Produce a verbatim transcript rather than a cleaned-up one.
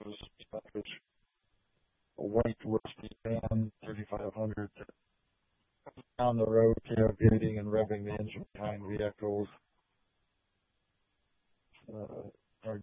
those stuff, a white rusty van, thirty-five hundred, down the road, tailgating and revving the engine behind vehicles. Uh, our